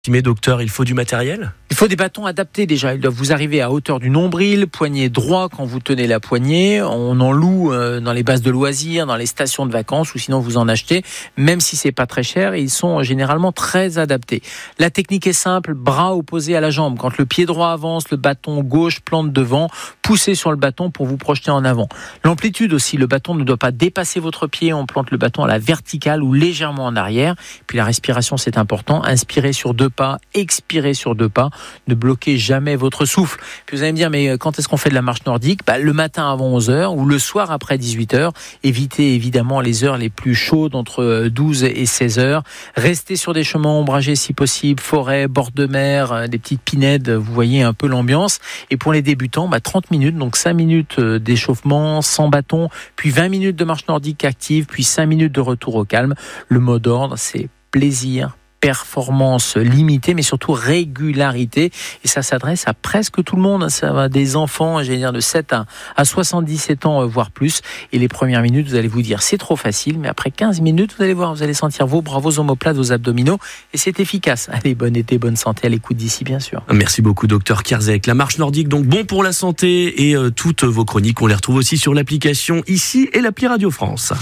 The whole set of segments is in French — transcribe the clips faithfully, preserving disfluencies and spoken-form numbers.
Mais docteur, il faut du matériel ? Il faut des bâtons adaptés déjà. Ils doivent vous arriver à hauteur du nombril, poignet droit quand vous tenez la poignée. On en loue dans les bases de loisirs, dans les stations de vacances, ou sinon vous en achetez. Même si c'est pas très cher, ils sont généralement très adaptés. La technique est simple, bras opposés à la jambe. Quand le pied droit avance, le bâton gauche plante devant. Poussez sur le bâton pour vous projeter en avant. L'amplitude aussi, le bâton ne doit pas dépasser votre pied. On plante le bâton à la verticale ou légèrement en arrière. Puis la respiration, c'est important. Inspirez sur deux pas, expirez sur deux pas. Ne bloquez jamais votre souffle. Puis vous allez me dire, mais quand est-ce qu'on fait de la marche nordique ? Bah, le matin avant onze heures ou le soir après dix-huit heures. Évitez évidemment les heures les plus chaudes entre douze et seize heures. Restez sur des chemins ombragés si possible, forêt, bord de mer, des petites pinèdes, vous voyez un peu l'ambiance. Et pour les débutants, bah, trente minutes, donc cinq minutes d'échauffement sans bâton, puis vingt minutes de marche nordique active, puis cinq minutes de retour au calme. Le mot d'ordre, c'est plaisir, performance limitée, mais surtout régularité. Et ça s'adresse à presque tout le monde. Ça va des enfants, j'allais dire de sept à soixante-dix-sept ans, voire plus. Et les premières minutes, vous allez vous dire, c'est trop facile. Mais après quinze minutes, vous allez voir, vous allez sentir vos bras, vos omoplates, vos abdominaux. Et c'est efficace. Allez, bon été, bonne santé à l'écoute d'ici, bien sûr. Merci beaucoup, docteur Kierzek. La marche nordique, donc bon pour la santé. Et euh, toutes vos chroniques, on les retrouve aussi sur l'application Ici et l'appli Radio France.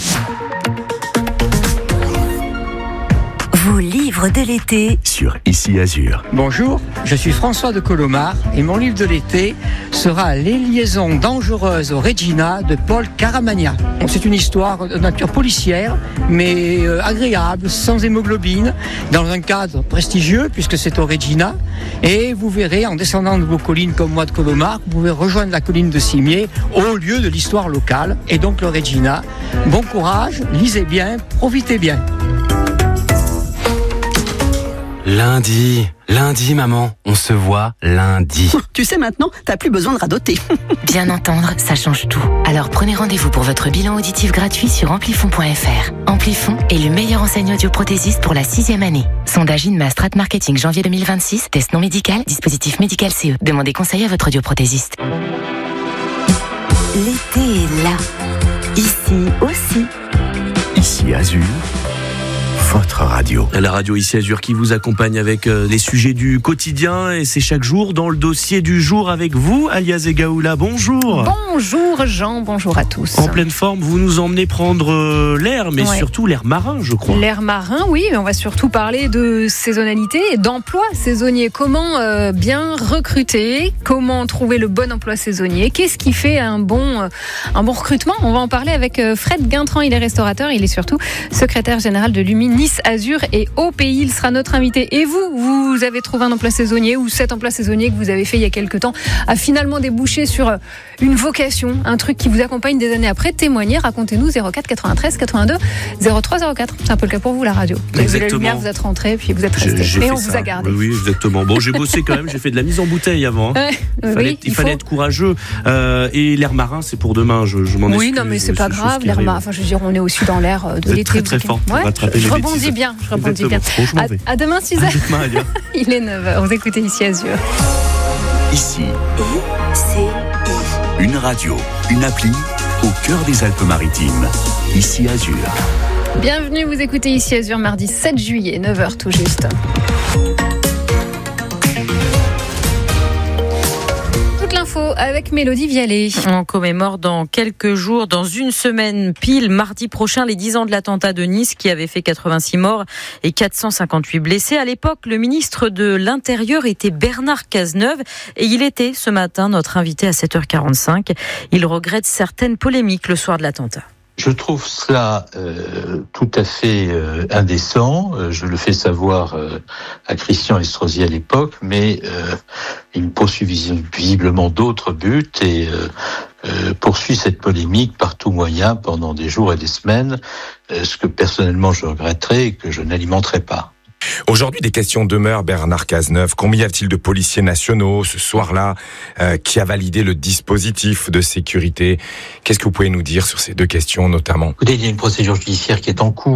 Vos livres de l'été sur Ici Azur. Bonjour, je suis François de Colomar et mon livre de l'été sera Les liaisons dangereuses au Regina de Paul Caramagna. C'est une histoire de nature policière, mais agréable, sans hémoglobine, dans un cadre prestigieux puisque c'est au Regina. Et vous verrez, en descendant de vos collines comme moi de Colomar, vous pouvez rejoindre la colline de Cimier au lieu de l'histoire locale et donc le Regina. Bon courage, lisez bien, profitez bien. Lundi, lundi maman, on se voit lundi. Tu sais maintenant, t'as plus besoin de radoter. Bien entendre, ça change tout. Alors prenez rendez-vous pour votre bilan auditif gratuit sur amplifon point f r. Amplifon est le meilleur enseignant audioprothésiste pour la sixième année. Sondage INMA Strat Marketing janvier deux mille vingt-six, test non médical, dispositif médical C E. Demandez conseil à votre audioprothésiste. L'été est là. Ici aussi. Ici Azur. Votre radio. La radio Ici Azur qui vous accompagne avec les sujets du quotidien et c'est chaque jour dans le dossier du jour avec vous, Alias Egaoula. Bonjour. Bonjour Jean, bonjour à tous. En pleine forme, vous nous emmenez prendre l'air, mais ouais. surtout l'air marin, je crois. L'air marin, oui, mais on va surtout parler de saisonnalité et d'emploi saisonnier. Comment euh, bien recruter, comment trouver le bon emploi saisonnier, qu'est-ce qui fait un bon, euh, un bon recrutement ? On va en parler avec Fred Guintran, il est restaurateur, il est surtout secrétaire général de l'U M I Nice Azur et au pays, il sera notre invité. Et vous, vous avez trouvé un emploi saisonnier ou cet emploi saisonnier que vous avez fait il y a quelques temps a finalement débouché sur une vocation, un truc qui vous accompagne des années après. Témoignez, racontez-nous zéro quatre quatre-vingt-treize quatre-vingt-deux zéro trois zéro quatre. C'est un peu le cas pour vous, la radio. Vous avez vu la lumière, vous êtes rentré, puis vous êtes resté. Et on ça. vous a gardé. Oui, exactement. Bon, j'ai bossé quand même, j'ai fait de la mise en bouteille avant. Hein. Ouais, il fallait, oui, il il fallait être courageux. Euh, et l'air marin, c'est pour demain, je, je m'en excuse. Oui, non, mais c'est pas grave. L'air marin, enfin, je veux dire, on est aussi dans l'air de l'été. Très, très fort. Ouais, je rebondis bien, je rebondis bien. Bon, à, à demain, six heures. Il est neuf heures. Vous écoutez Ici Azur. Ici. I-C-I. Une radio, une appli au cœur des Alpes-Maritimes. Ici Azur. Bienvenue, vous écoutez Ici Azur, mardi sept juillet, neuf heures tout juste. L'info avec Mélodie Vialet. On commémore dans quelques jours, dans une semaine pile, mardi prochain, les dix ans de l'attentat de Nice qui avait fait quatre-vingt-six morts et quatre cent cinquante-huit blessés. À l'époque, le ministre de l'Intérieur était Bernard Cazeneuve et il était ce matin notre invité à sept heures quarante-cinq. Il regrette certaines polémiques le soir de l'attentat. Je trouve cela euh, tout à fait euh, indécent. Euh, je le fais savoir euh, à Christian Estrosi à l'époque, mais euh, il poursuit visiblement d'autres buts et euh, euh, poursuit cette polémique par tout moyen pendant des jours et des semaines, euh, ce que personnellement je regretterai et que je n'alimenterai pas. Aujourd'hui, des questions demeurent, Bernard Cazeneuve. Combien y a-t-il de policiers nationaux ce soir-là euh, qui a validé le dispositif de sécurité ? Qu'est-ce que vous pouvez nous dire sur ces deux questions notamment ? Écoutez, il y a une procédure judiciaire qui est en cours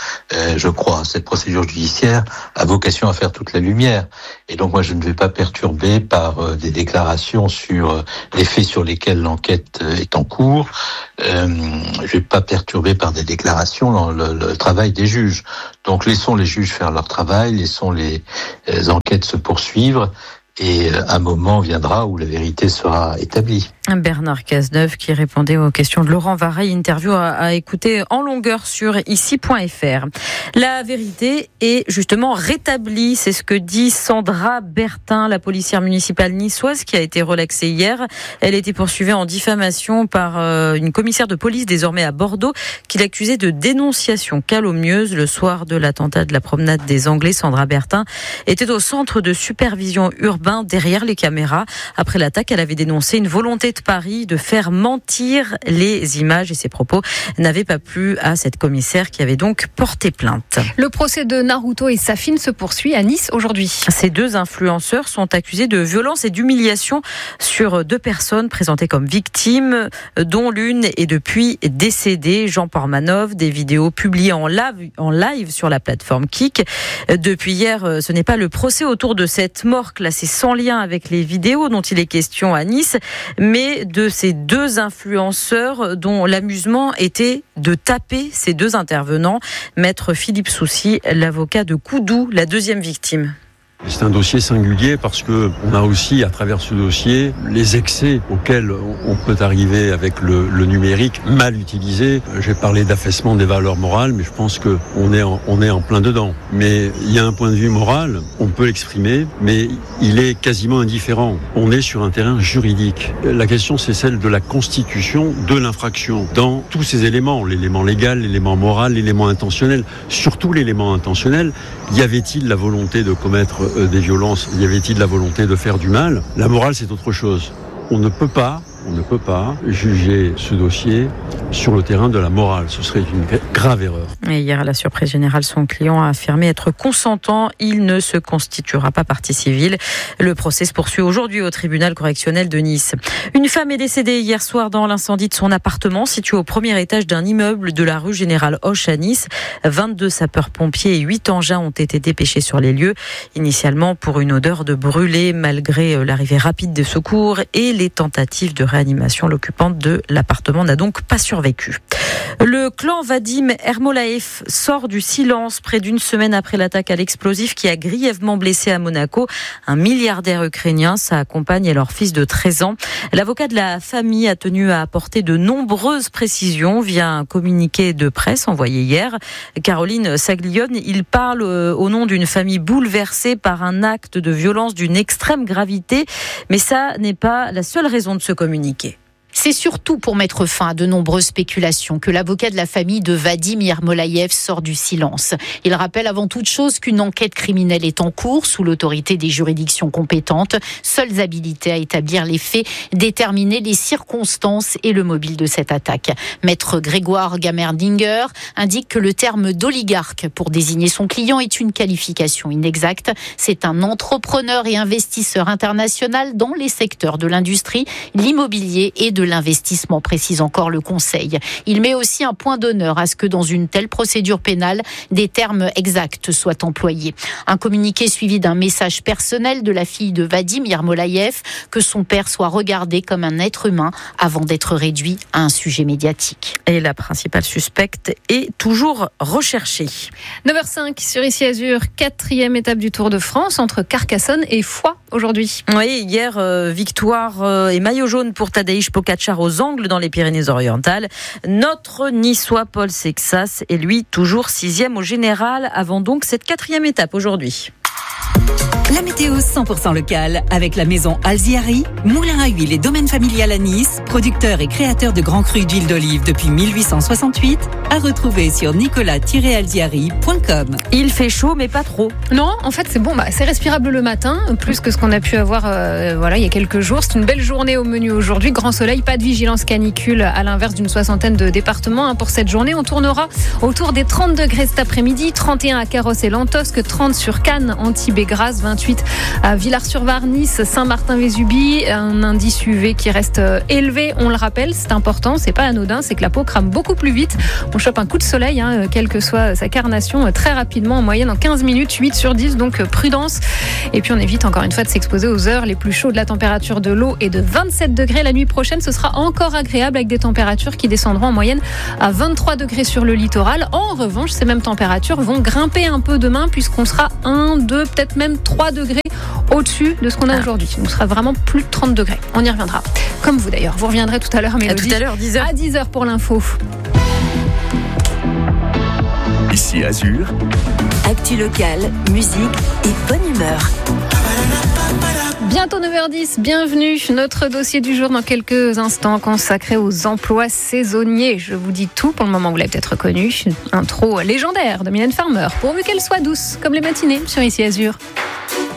euh, je crois. Cette procédure judiciaire a vocation à faire toute la lumière. Et donc moi, je ne vais pas perturber par euh, des déclarations sur euh, les faits sur lesquels l'enquête euh, est en cours. Euh, je ne vais pas perturber par des déclarations le, le, le travail des juges. Donc laissons les juges faire leur travail, laissons les, les enquêtes se poursuivre. Et un moment viendra où la vérité sera établie. Bernard Cazeneuve qui répondait aux questions de Laurent Vareille, interview à, à écouter en longueur sur ici point f r. La vérité est justement rétablie, c'est ce que dit Sandra Bertin, la policière municipale niçoise qui a été relaxée hier. Elle était poursuivie en diffamation par euh, une commissaire de police désormais à Bordeaux qui l'accusait de dénonciation calomnieuse. Le soir de l'attentat de la promenade des Anglais, Sandra Bertin était au centre de supervision urbain derrière les caméras. Après l'attaque, elle avait dénoncé une volonté de Paris de faire mentir les images et ses propos n'avaient pas plu à cette commissaire qui avait donc porté plainte. Le procès de Naruto et Safine se poursuit à Nice aujourd'hui. Ces deux influenceurs sont accusés de violence et d'humiliation sur deux personnes présentées comme victimes, dont l'une est depuis décédée, Jean Pormanov. Des vidéos publiées en live, en live sur la plateforme Kik. Depuis hier, ce n'est pas le procès autour de cette mort classée sans lien avec les vidéos dont il est question à Nice, mais de ces deux influenceurs dont l'amusement était de taper ces deux intervenants. Maître Philippe Soucy, l'avocat de Coudou, la deuxième victime. C'est un dossier singulier parce que on a aussi, à travers ce dossier, les excès auxquels on peut arriver avec le, le numérique mal utilisé. J'ai parlé d'affaissement des valeurs morales, mais je pense que on est en, on est en plein dedans. Mais il y a un point de vue moral, on peut l'exprimer, mais il est quasiment indifférent. On est sur un terrain juridique. La question, c'est celle de la constitution de l'infraction dans tous ces éléments, l'élément légal, l'élément moral, l'élément intentionnel. Surtout l'élément intentionnel. Y avait-il la volonté de commettre des violences, y avait-il la volonté de faire du mal? La morale, c'est autre chose. On ne peut pas, on ne peut pas juger ce dossier sur le terrain de la morale. Ce serait une grave erreur. Et hier, à la surprise générale, son client a affirmé être consentant. Il ne se constituera pas partie civile. Le procès se poursuit aujourd'hui au tribunal correctionnel de Nice. Une femme est décédée hier soir dans l'incendie de son appartement situé au premier étage d'un immeuble de la rue Général Hoche à Nice. vingt-deux sapeurs-pompiers et huit engins ont été dépêchés sur les lieux. Initialement pour une odeur de brûlé, malgré l'arrivée rapide des secours et les tentatives de réanimation. L'occupante de l'appartement n'a donc pas survécu. Le clan Vadim Ermolaev sort du silence près d'une semaine après l'attaque à l'explosif qui a grièvement blessé à Monaco un milliardaire ukrainien, sa compagne et leur fils de treize ans. L'avocat de la famille a tenu à apporter de nombreuses précisions via un communiqué de presse envoyé hier. Caroline Saglione, il parle au nom d'une famille bouleversée par un acte de violence d'une extrême gravité, mais ça n'est pas la seule raison de ce communiqué. C'est surtout pour mettre fin à de nombreuses spéculations que l'avocat de la famille de Vadim Ermolaev sort du silence. Il rappelle avant toute chose qu'une enquête criminelle est en cours sous l'autorité des juridictions compétentes, seules habilitées à établir les faits, déterminer les circonstances et le mobile de cette attaque. Maître Grégoire Gammerdinger indique que le terme d'oligarque pour désigner son client est une qualification inexacte. C'est un entrepreneur et investisseur international dans les secteurs de l'industrie, l'immobilier et de l'investissement, précise encore le Conseil. Il met aussi un point d'honneur à ce que dans une telle procédure pénale, des termes exacts soient employés. Un communiqué suivi d'un message personnel de la fille de Vadim Ermolaev, que son père soit regardé comme un être humain avant d'être réduit à un sujet médiatique. Et la principale suspecte est toujours recherchée. neuf heures cinq sur Ici Azur, quatrième étape du Tour de France entre Carcassonne et Foix aujourd'hui. Oui, hier, euh, victoire euh, et maillot jaune pour Tadej Pogačar aux Angles dans les Pyrénées-Orientales. Notre Niçois Paul Sexas est lui toujours sixième au général avant donc cette quatrième étape aujourd'hui. La météo cent pour cent locale avec la maison Alziari, moulin à huile et domaine familial à Nice, producteur et créateur de grands crus d'huile d'olive depuis mille huit cent soixante-huit, à retrouver sur nicolas tiret alziari point com. Il fait chaud mais pas trop. Non, en fait c'est bon, bah, c'est respirable le matin, plus que ce qu'on a pu avoir euh, voilà, il y a quelques jours. C'est une belle journée au menu aujourd'hui, grand soleil, pas de vigilance canicule à l'inverse d'une soixantaine de départements. Hein, pour cette journée, on tournera autour des trente degrés cet après-midi, trente et un à Carrosse et Lantosque, trente sur Cannes, Antibes-et-Grasse, vingt-huit à Villars-sur-Var, Nice, Saint-Martin-Vésubie. Un indice U V qui reste élevé, on le rappelle, c'est important, c'est pas anodin, c'est que la peau crame beaucoup plus vite. On chope un coup de soleil, hein, quelle que soit sa carnation, très rapidement, en moyenne en quinze minutes, huit sur dix, donc prudence. Et puis on évite encore une fois de s'exposer aux heures les plus chaudes. La température de l'eau est de vingt-sept degrés. La nuit prochaine, ce sera encore agréable avec des températures qui descendront en moyenne à vingt-trois degrés sur le littoral. En revanche, ces mêmes températures vont grimper un peu demain puisqu'on sera un, deux, peut-être même trois degrés au-dessus de ce qu'on a aujourd'hui. On sera vraiment plus de trente degrés. On y reviendra. Comme vous d'ailleurs. Vous reviendrez tout à l'heure, Mélodie. À tout à l'heure, dix heures. À dix heures pour l'info. Ici Azur. Actu locale, musique et bonne humeur. Bientôt neuf heures dix, bienvenue. Notre dossier du jour dans quelques instants consacré aux emplois saisonniers. Je vous dis tout, pour le moment vous l'avez peut-être reconnu. Intro légendaire de Mylène Farmer, pourvu qu'elle soit douce, comme les matinées sur Ici Azur.